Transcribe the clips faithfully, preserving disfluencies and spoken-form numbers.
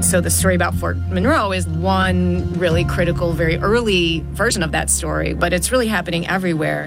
And so the story about Fort Monroe is one really critical, very early version of that story, but it's really happening everywhere.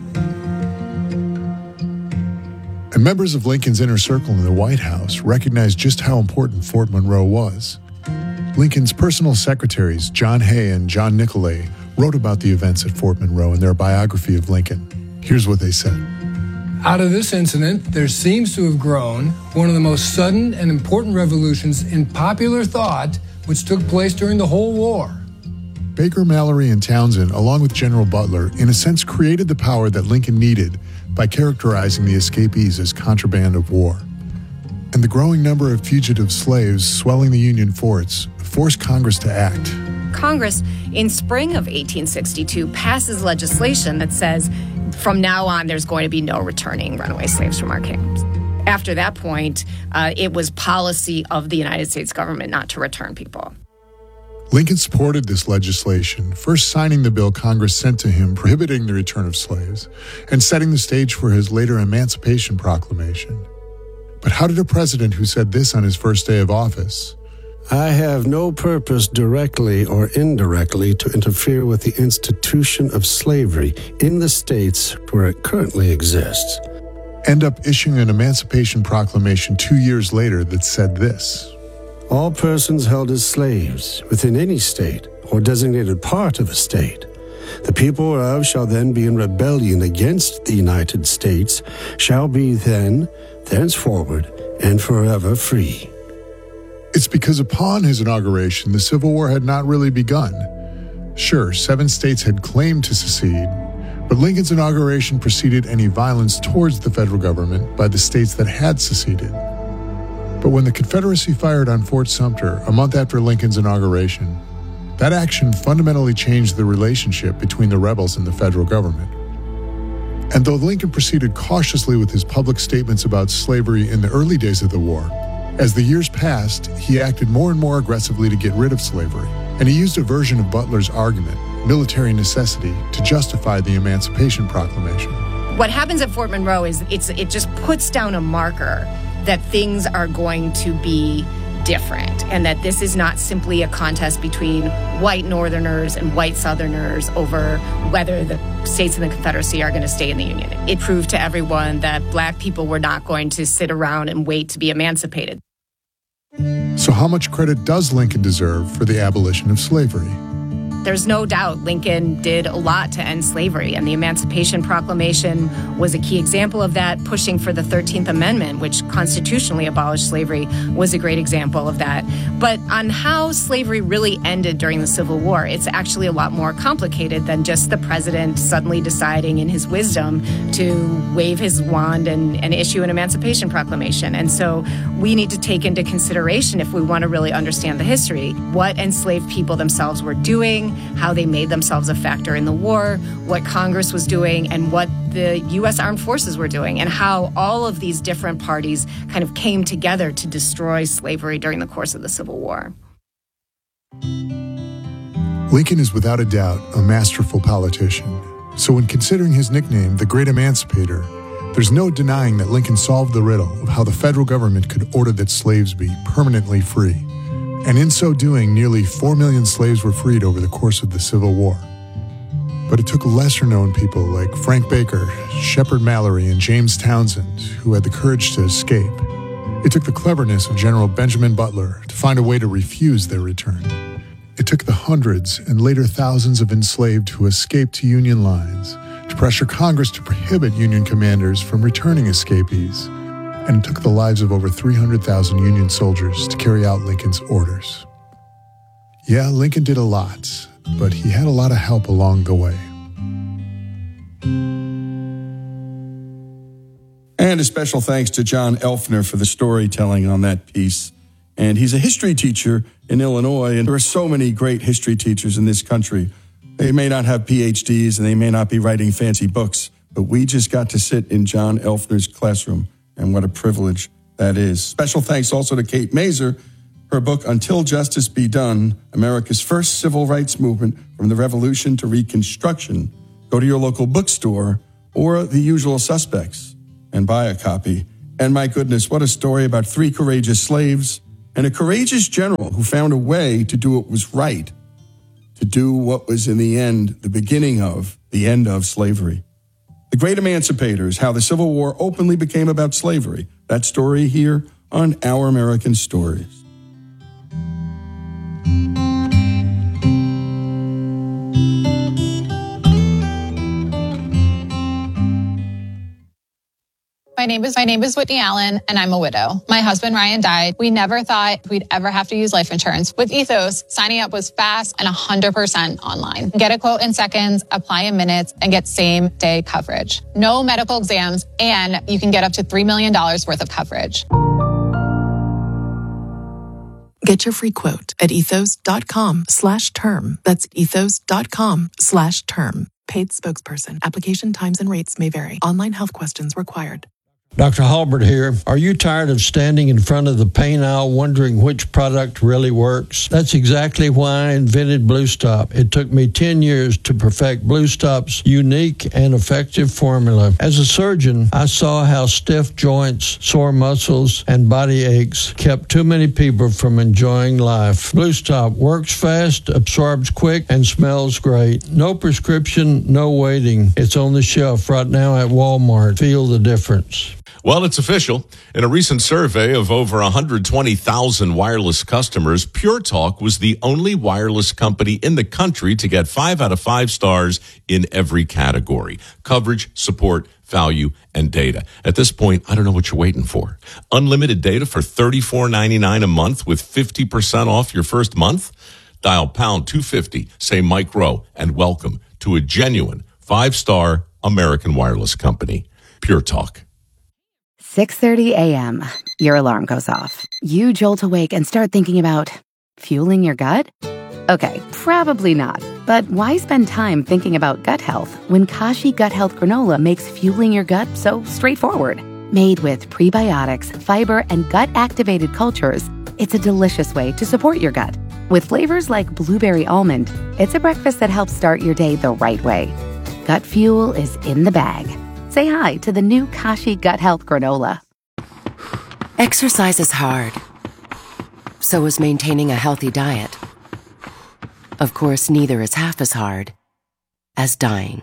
And members of Lincoln's inner circle in the White House recognized just how important Fort Monroe was. Lincoln's personal secretaries, John Hay and John Nicolay, wrote about the events at Fort Monroe in their biography of Lincoln. Here's what they said. Out of this incident, there seems to have grown one of the most sudden and important revolutions in popular thought which took place during the whole war. Baker, Mallory, and Townsend, along with General Butler, in a sense created the power that Lincoln needed by characterizing the escapees as contraband of war. And the growing number of fugitive slaves swelling the Union forts forced Congress to act. Congress, in spring of eighteen sixty-two, passes legislation that says, from now on, there's going to be no returning runaway slaves from our camps. After that point, uh, it was policy of the United States government not to return people. Lincoln supported this legislation, first signing the bill Congress sent to him prohibiting the return of slaves and setting the stage for his later Emancipation Proclamation. But how did a president who said this on his first day of office? I have no purpose directly or indirectly to interfere with the institution of slavery in the states where it currently exists. End up issuing an Emancipation Proclamation two years later that said this. All persons held as slaves within any state or designated part of a state, the people whereof shall then be in rebellion against the United States, shall be then, thenceforward, and forever free. It's because upon his inauguration, the Civil War had not really begun. Sure, seven states had claimed to secede, but Lincoln's inauguration preceded any violence towards the federal government by the states that had seceded. But when the Confederacy fired on Fort Sumter a month after Lincoln's inauguration, that action fundamentally changed the relationship between the rebels and the federal government. And though Lincoln proceeded cautiously with his public statements about slavery in the early days of the war, as the years passed, he acted more and more aggressively to get rid of slavery, and he used a version of Butler's argument, military necessity, to justify the Emancipation Proclamation. What happens at Fort Monroe is it's it just puts down a marker that things are going to be different, and that this is not simply a contest between white Northerners and white Southerners over whether the states in the Confederacy are going to stay in the Union. It proved to everyone that black people were not going to sit around and wait to be emancipated. So how much credit does Lincoln deserve for the abolition of slavery? There's no doubt Lincoln did a lot to end slavery, and the Emancipation Proclamation was a key example of that. Pushing for the thirteenth Amendment, which constitutionally abolished slavery, was a great example of that. But on how slavery really ended during the Civil War, it's actually a lot more complicated than just the president suddenly deciding in his wisdom to wave his wand and, and issue an Emancipation Proclamation. And so we need to take into consideration, if we want to really understand the history, what enslaved people themselves were doing, how they made themselves a factor in the war, what Congress was doing, and what the U S Armed Forces were doing, and how all of these different parties kind of came together to destroy slavery during the course of the Civil War. Lincoln is without a doubt a masterful politician. So when considering his nickname, the Great Emancipator, there's no denying that Lincoln solved the riddle of how the federal government could order that slaves be permanently free. And in so doing, nearly four million slaves were freed over the course of the Civil War. But it took lesser-known people like Frank Baker, Shepard Mallory, and James Townsend who had the courage to escape. It took the cleverness of General Benjamin Butler to find a way to refuse their return. It took the hundreds and later thousands of enslaved who escaped to Union lines to pressure Congress to prohibit Union commanders from returning escapees. And it took the lives of over three hundred thousand Union soldiers to carry out Lincoln's orders. Yeah, Lincoln did a lot, but he had a lot of help along the way. And a special thanks to John Elfner for the storytelling on that piece. And he's a history teacher in Illinois, and there are so many great history teachers in this country. They may not have P H Ds and they may not be writing fancy books, but we just got to sit in John Elfner's classroom. And what a privilege that is. Special thanks also to Kate Mazer. Her book, Until Justice Be Done, America's First Civil Rights Movement from the Revolution to Reconstruction. Go to your local bookstore or The Usual Suspects and buy a copy. And my goodness, what a story about three courageous slaves and a courageous general who found a way to do what was right, to do what was in the end the beginning of the end of slavery. The Great Emancipator is how the Civil War openly became about slavery. That story here on Our American Stories. My name is my name is Whitney Allen, and I'm a widow. My husband, Ryan, died. We never thought we'd ever have to use life insurance. With Ethos, signing up was fast and one hundred percent online. Get a quote in seconds, apply in minutes, and get same-day coverage. No medical exams, and you can get up to three million dollars worth of coverage. Get your free quote at ethos.com slash term. That's ethos.com slash term. Paid spokesperson. Application times and rates may vary. Online health questions required. Doctor Halbert here. Are you tired of standing in front of the pain aisle wondering which product really works? That's exactly why I invented Blue Stop. It took me ten years to perfect Blue Stop's unique and effective formula. As a surgeon, I saw how stiff joints, sore muscles, and body aches kept too many people from enjoying life. Blue Stop works fast, absorbs quick, and smells great. No prescription, no waiting. It's on the shelf right now at Walmart. Feel the difference. Well, it's official. In a recent survey of over one hundred twenty thousand wireless customers, Pure Talk was the only wireless company in the country to get five out of five stars in every category: coverage, support, value, and data. At this point, I don't know what you're waiting for. Unlimited data for thirty-four ninety-nine a month with fifty percent off your first month? Dial pound two fifty, say Mike Rowe, and welcome to a genuine five-star American wireless company. Pure Talk. six thirty a.m. Your alarm goes off. You jolt awake and start thinking about fueling your gut? Okay, probably not. But why spend time thinking about gut health when Kashi Gut Health Granola makes fueling your gut so straightforward? Made with prebiotics, fiber, and gut-activated cultures, it's a delicious way to support your gut. With flavors like blueberry almond, it's a breakfast that helps start your day the right way. Gut fuel is in the bag. Say hi to the new Kashi Gut Health Granola. Exercise is hard. So is maintaining a healthy diet. Of course, neither is half as hard as dying.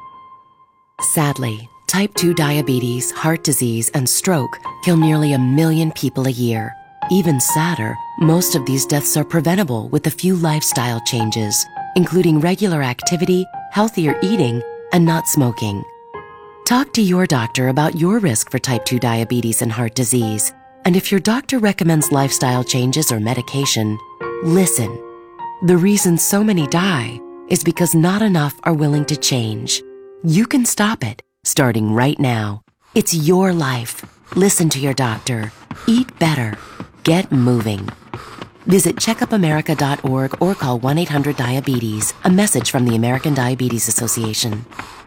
Sadly, type two diabetes, heart disease, and stroke kill nearly a million people a year. Even sadder, most of these deaths are preventable with a few lifestyle changes, including regular activity, healthier eating, and not smoking. Talk to your doctor about your risk for type two diabetes and heart disease. And if your doctor recommends lifestyle changes or medication, listen. The reason so many die is because not enough are willing to change. You can stop it, starting right now. It's your life. Listen to your doctor. Eat better. Get moving. Visit checkup america dot org or call one eight hundred diabetes. A message from the American Diabetes Association.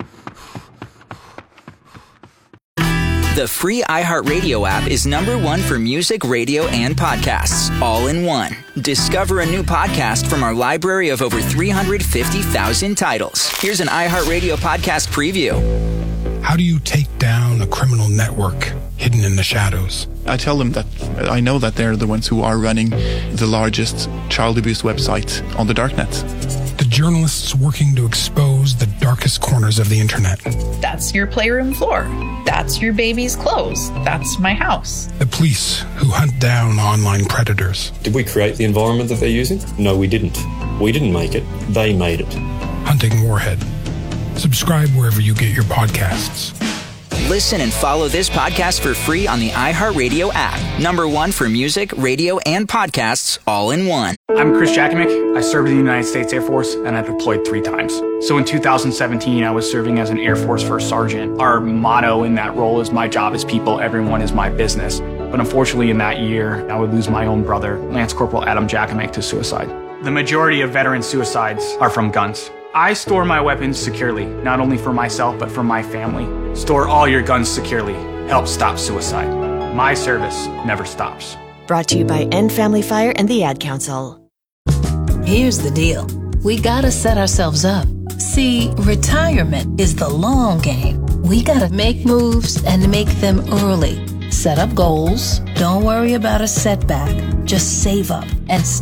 The free iHeartRadio app is number one for music, radio, and podcasts, all in one. Discover a new podcast from our library of over three hundred fifty thousand titles. Here's an iHeartRadio podcast preview. How do you take down a criminal network hidden in the shadows? I tell them that I know that they're the ones who are running the largest child abuse website on the darknet. The journalists working to expose the darkest corners of the internet. That's your playroom floor. That's your baby's clothes. That's my house. The police who hunt down online predators. Did we create the environment that they're using? No, we didn't. We didn't make it. They made it. Hunting Warhead. Subscribe wherever you get your podcasts. Listen and follow this podcast for free on the iHeartRadio app. Number one for music, radio, and podcasts, all in one. I'm Chris Jakomick. I served in the United States Air Force, and I deployed three times. So in two thousand seventeen, I was serving as an Air Force First Sergeant. Our motto in that role is, my job is people, everyone is my business. But unfortunately, in that year, I would lose my own brother, Lance Corporal Adam Jakomick, to suicide. The majority of veteran suicides are from guns. I store my weapons securely, not only for myself, but for my family. Store all your guns securely. Help stop suicide. My service never stops. Brought to you by End Family Fire and the Ad Council. Here's the deal. We gotta set ourselves up. See, retirement is the long game. We gotta make moves and make them early, Set up goals. Don't worry about a setback. Just save up and